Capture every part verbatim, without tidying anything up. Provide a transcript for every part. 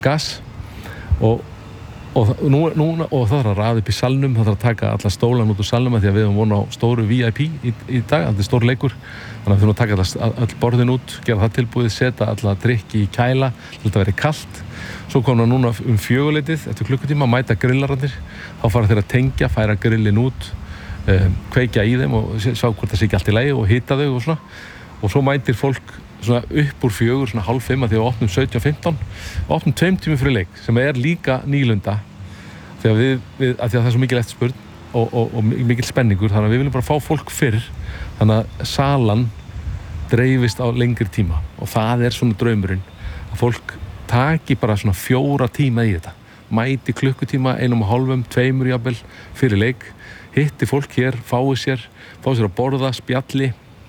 gas og Og, nú, nú, og það þarf að raða upp í salnum, það þarf að taka alla stólan út úr salnum því að við höfum von á stóru V I P í, í dag, þetta er stór leikur þannig að við þurfum að taka alla, all borðin út, gera það tilbúið, setja alla drykki í kæla þetta verið kalt, svo kom það núna um fjögurleytið, eftir klukkutíma, mæta grillararnir, þá fara þeir að tengja, færa grillin út, um, kveikja í þeim og sjá hvort það sé ekki allt í lagi og hita þau og svona og svo mætir fólk svona upp úr fjögur, svona hálf fimm að því að við opnum sautján fimmtán og opnum tveim tímum fyrir leik sem er líka nýlunda því að, við, við, að, því að það er svo mikil eftirspurn og, og, og mikil spenningur þannig að við viljum bara fá fólk fyrr þannig að salan dreifist á lengri tíma og það er svona draumurinn að fólk taki bara svona fjóra tíma í þetta mæti klukkutíma, einum og hálfum, tveimur jafnvel fyrir leik, hitti fólk hér, fái sér, fái sér að borða, spjalli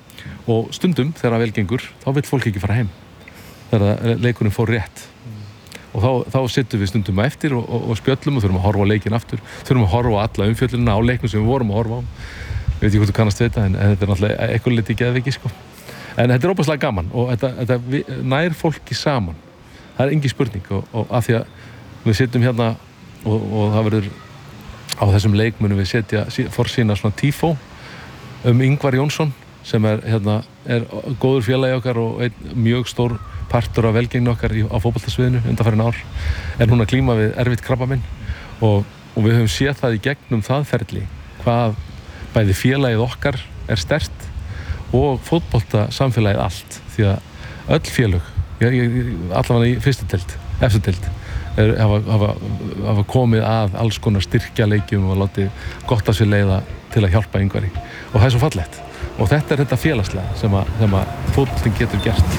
og stundum þegar það vel gengur þá vill fólk ekki fara heim þegar leikurinn fór rétt og þá, þá sittum við stundum eftir og, og, og spjöllum og þurfum að horfa á leikinn aftur þurfum að horfa á alla umfjöllunina á leiknum sem við vorum að horfa á ég veit ekki hvort þú kannast við þetta en, en þetta er náttúrulega eitthvað litið geðveiki sko. En þetta er óbærslega gaman og þetta, þetta við, nær fólki saman það er engin spurning og, og af því að við sittum hérna og, og það verður á þessum leikmunum við setja forsýna svona tífó um Ingvar Jónsson sem er, hérna, er góður félagi okkar og einn mjög stór partur af velgengni okkar í, á fótboltasviðinu undanfarin ár er núna að glíma við erfitt krabbaminn og, og við höfum séð það í gegnum það ferli hvað bæði félagið okkar er sterkt og fótboltasamfélagið allt því að öll félög allavega í fyrstu deild, efstu deild er, hafa, hafa, hafa komið að alls konar styrkjaleikjum og látið gott af sér leiða til að hjálpa Ingvari og það er svo fallegt og þetta er þetta félagslega sem að, sem að fótboltinn getur gert.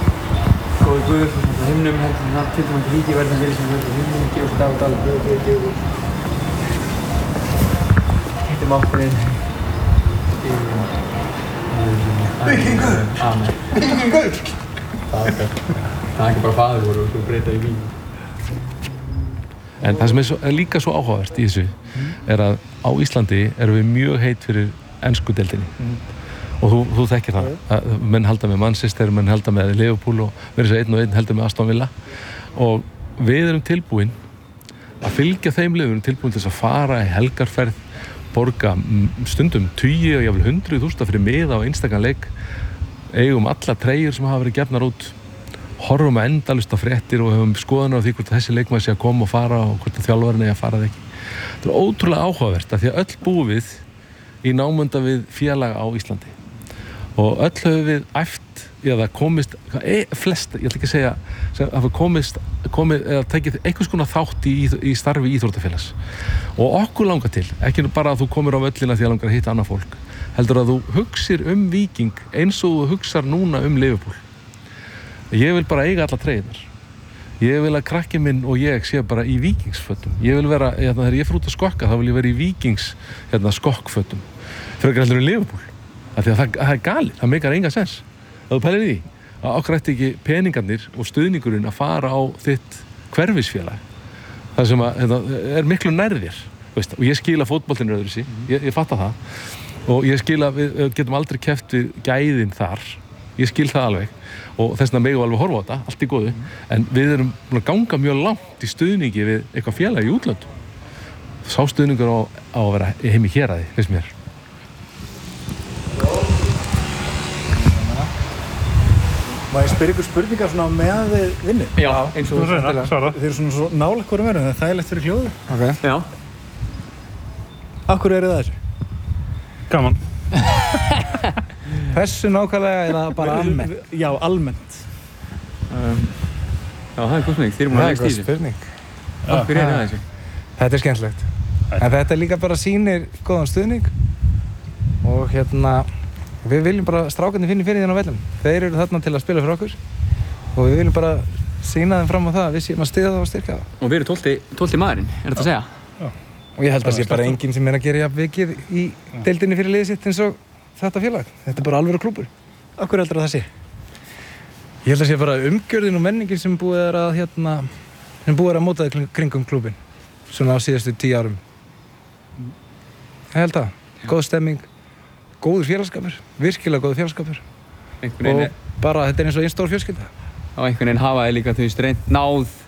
Góði Guður, frá himnum, heldur það tilfæmandi ríki verðan fyrir sem verður himnum, gefur svo dag og dag, blöðu, blöðu, blöðu. Hittum ákveðin. Víkingur! Amen. Víkingur! Það er ekki, það er ekki bara faður voru og þú breyta í vín. En það sem er, svo, er líka svo áhugavert í þessu mm. er að á Íslandi erum við mjög heit fyrir ensku deildinni. Mm. Og þú, þú þekkir það, að menn halda með Manchester, menn halda með Liverpool og verður þess að einn og einn heldur með Aston Villa og við erum tilbúin að fylgja þeim liðum, við erum tilbúin til þess að fara í helgarferð, borga stundum tugi og jafnvel hundruð þúsunda fyrir miða á einstakann leik, eigum alla treyjur sem hafa verið gefnar út, horfum að endalust á fréttir og hefum skoðanir á því hvort þessi leikmaður sé að koma og fara og hvort þjálfarinn eigi að fara það ekki. Þetta er ótrúlega áhugavert að því að öll búum við í námunda við félaga á Íslandi. Og öll höfum við æft eða komist, e, flest, ég ætla ekki að segja, sem hafa komist, komið eða tekið einhvers konar þátt í, í starfi íþróttafélags. Og okkur langar til, ekki bara að þú komir á völlina því að langar að hitta annað fólk, heldur að þú hugsir um Víking eins og þú hugsar núna um Liverpool. Ég vil bara eiga alla treyjurnar. Ég vil að krakki minn og ég sé bara í Víkingsfötum. Ég vil vera, hérna, þegar ég fer út að skokka, þá vil ég vera í Víkings hérna, skokkfötum. Frekar heldur um Liverpool. Af því að það, það er galið, það meikar enga sens. Ef þú pælir í því, að okkur ætti ekki peningarnir og stuðningurinn að fara á þitt hverfisfélag. Það sem að, þetta, er miklu nærðir, veist, og ég skil að fótboltinn er öðruvísi, ég, ég fatta það. Og ég skil að við getum aldrei keppt við gæðin þar. Ég skil það alveg. Og þess vegna megum við alveg horfa á þetta, allt í góðu. En við erum búin að ganga mjög langt í stuðningi við eitthvað félag í útlöndum. Sá stuðningur á, á að vera heim í héraði, finnst mér. Má ég spyrja ykkur spurningar svona með við vinnu? Já, eins og þú svara. Þeir eru svona svo nálægt hverjum verðum, það er þægilegt fyrir hljóðu. Ok. Já. Af hverju eru það þessu? Gaman. Hversu nákvæmlega er það bara almennt? Já, almennt. Um, já, það er góð spurning. Þið eru múin að leggst í þessu. spurning. Af hverju er það þessu? Þetta er skemmtilegt. En þetta líka bara sýnir góðan stuðning og hérna við viljum bara strákarnir finna fyrir þérna á vellum. Þeir eru þarna til að spila fyrir okkur og við viljum bara sýna þeim fram á það, við séum að styðja það og styrkja það. Og við erum tólfti, tólfti maðurinn, er þetta að segja? Já. Og ég held að það sé bara enginn sem er að gera jafn vikið í deildinni fyrir liðið sitt eins og þetta félag. Þetta er bara alvöru klúbbur. Af hverju heldur það sé? Ég held að sé bara umgjörðin og menningin sem búið er að hérna, sem búið er að móta það kringum klúbbin svona á síðustu tíu árum. Ég held það. Góð stemming, góður félagsskapur, virkilega góður félagsskapur. Einhvern veginn og bara þetta er eins og einn stór fjölskylda. á einhvern veginn hafa þið líka, þú veist, reynt náð